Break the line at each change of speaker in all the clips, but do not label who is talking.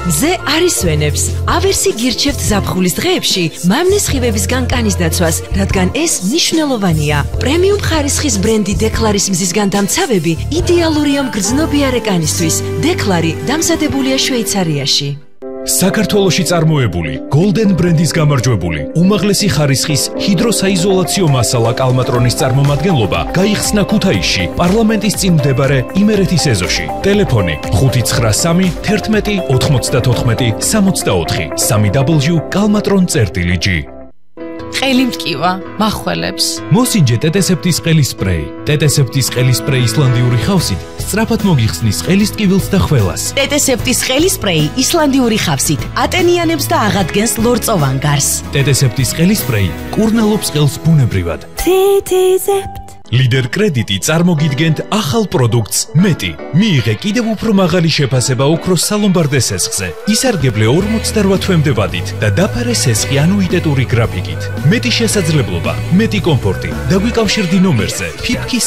მზე არ ისვენებს. ავერსი გირჩევთ ზაფხულის დღეებში მამნეს ხივებისგან კანის დაცვას, რადგან ეს მნიშვნელოვანია. პრემიუმ ხარისხის ბრენდი დეკლარის მზისგან დამცავები იდეალურია მგრძნობიარე კანისთვის. დეკლარი დამზადებულია შვეიცარიაში.
საქართველოში წარმოებული Golden ბრენდის გამარჯვებული უმაღლესი ხარისხის ჰიდროსაიზოლაციო მასალა კალმატრონის წარმომადგენლობა გაიხსნა ქუთაისში პარლამენტის წინ მდებარე იმერეთის ეზოში. ტელეფონი 593 11 94 64 www.kalmatron.gr.
ყელი მტკივა מחველებს.
მოსინჯე ტეტესეპტის ყელის სპრეი. ტეტესეპტის ყელის სპრეი ისლანდიური ხავსით სწრაფად მოგიხსნის ყელის ტკივილს და ხველას.
ტეტესეპტის ყელის სპრეი ისლანდიური ხავსით ატენიანებს და აღადგენს ლორწოვან გარს.
ტეტესეპტის ყელის სპრეი კურნალობს ყელს ბუნებრივად.
ტეტესეპტ
ლიდერ კრედიტი წარმოგიდგენთ ახალ პროდუქტს მეტი. მიიღე კიდევ უფრო მაღალი შეფასება ოქროს სალომბარდე სესხზე. ისარგებლე 48 თვემდე ვადით და დაფარე სესხი ანუიტეტური გრაფიკით. მეტი შესაძლებლობა, მეტი კომფორტი. დაგვიკავშირდი ნომერზე ფიფქი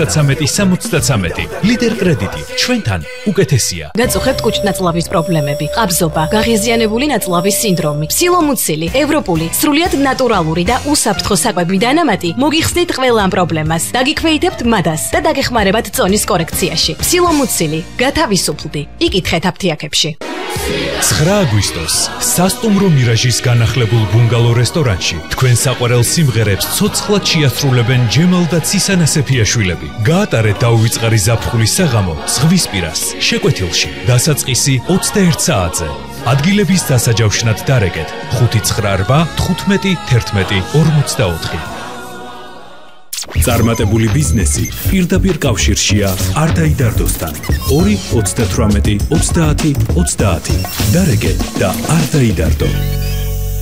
73 ლიდერ კრედიტი ჩვენთან უკეთესია.
გაწუხებთ კუჭნაწლავის პრობლემები, ყაბზობა, გაღიზიანებული ნაწლავის სინდრომი, ფსილომუცილი, ევროპული, სრულიად ნატურალური და უსაფრთხო საკვები დანამატი მოგიხსნით ყველა ამ პრობლემას. დაგიქვეითებთ მადას და დაგეხმარებათ წონის კორექციაში. ფსილომუცილი, გათავისუფლდი. იკითხეთ აფთიაქებში.
9 აგვისტოს სასტუმრო მირაჟის განახლებულ ბუნგალო რესტორანში თქვენ საყვარელ სიმღერებს ცოცხლად შეასრულებენ ჯემალ და ცისანა სეფიაშვილები. გაატარეთ დაუვიწყარი ზაფხულის საღამო ზღვისპირას, შეკვეთილში. დასაწყისი 21 საათზე. ადგილების დასაჯავშნად დარეკეთ 598 15 11 44. წარმატებული ბიზნესი პირდაპირ კავშირშია არდაიდარდოსთან. 2 38 30 30. დარეგე და არ დაიდარდო.